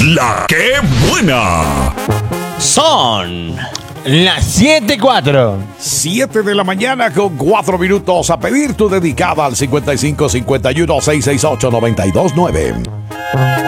La que buena. Son las 7:04. 7 de la mañana con 4 minutos. A pedir tu dedicada al 55 51 668 929.